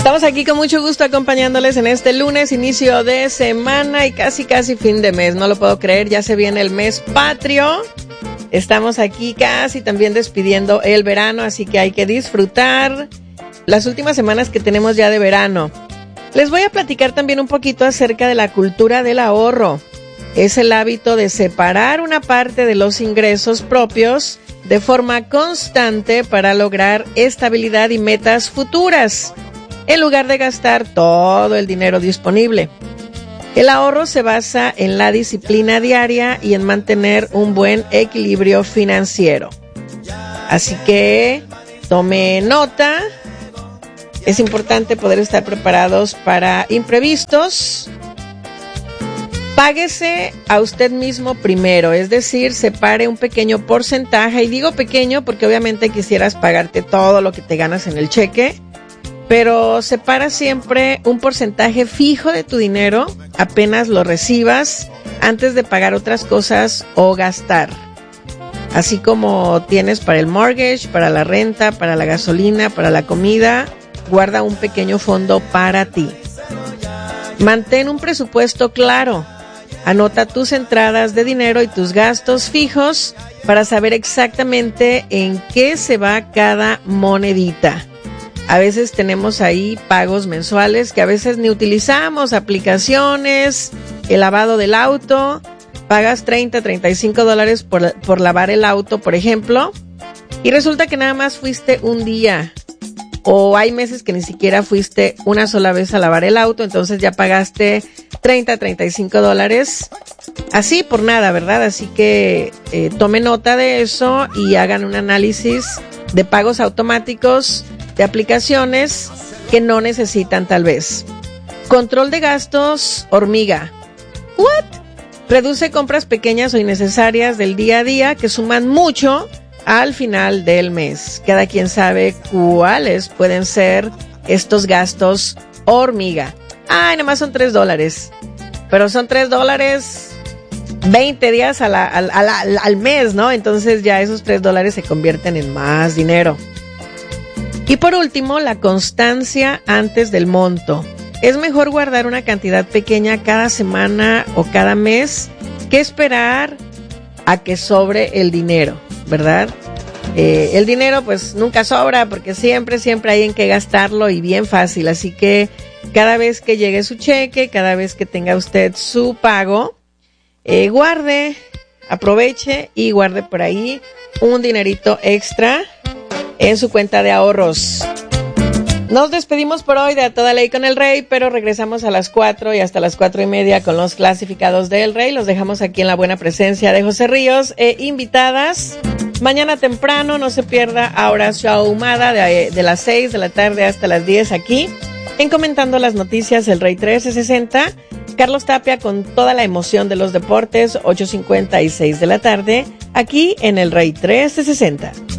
Estamos aquí con mucho gusto acompañándoles en este lunes, inicio de semana y casi fin de mes. No lo puedo creer, ya se viene el mes patrio. Estamos aquí casi también despidiendo el verano, así que hay que disfrutar las últimas semanas que tenemos ya de verano. Les voy a platicar también un poquito acerca de la cultura del ahorro. Es el hábito de separar una parte de los ingresos propios de forma constante para lograr estabilidad y metas futuras, en lugar de gastar todo el dinero disponible. El ahorro se basa en la disciplina diaria y en mantener un buen equilibrio financiero. Así que tome nota. Es importante poder estar preparados para imprevistos. Páguese a usted mismo primero, es decir, separe un pequeño porcentaje, y digo pequeño porque obviamente quisieras pagarte todo lo que te ganas en el cheque, pero separa siempre un porcentaje fijo de tu dinero apenas lo recibas antes de pagar otras cosas o gastar. Así como tienes para el mortgage, para la renta, para la gasolina, para la comida, guarda un pequeño fondo para ti. Mantén un presupuesto claro. Anota tus entradas de dinero y tus gastos fijos para saber exactamente en qué se va cada monedita. A veces tenemos ahí pagos mensuales que a veces ni utilizamos, aplicaciones, el lavado del auto. Pagas $35 por lavar el auto, por ejemplo, y resulta que nada más fuiste un día. O hay meses que ni siquiera fuiste una sola vez a lavar el auto, entonces ya pagaste $35 así por nada, ¿verdad? Así que tome nota de eso y hagan un análisis de pagos automáticos, de aplicaciones que no necesitan tal vez. Control de gastos hormiga. ¿What? Reduce compras pequeñas o innecesarias del día a día que suman mucho al final del mes. Cada quien sabe cuáles pueden ser estos gastos hormiga. Ay, nomás son $3. Pero son $3 20 días al mes, ¿no? Entonces ya esos $3 se convierten en más dinero. Y por último, la constancia antes del monto. Es mejor guardar una cantidad pequeña cada semana o cada mes que esperar a que sobre el dinero, ¿verdad? El dinero pues nunca sobra porque siempre hay en qué gastarlo y bien fácil. Así que cada vez que llegue su cheque, cada vez que tenga usted su pago, guarde, aproveche y guarde por ahí un dinerito extra en su cuenta de ahorros. Nos despedimos por hoy de A Toda Ley con el Rey, pero regresamos a las 4 y hasta las 4:30 con los clasificados del Rey. Los dejamos aquí en la buena presencia de José Ríos e invitadas. Mañana temprano no se pierda a Horacio Ahumada de las 6 de la tarde hasta las 10 aquí en Comentando las Noticias El Rey 1360. Carlos Tapia con toda la emoción de los deportes, 8:56 de la tarde aquí en El Rey 1360.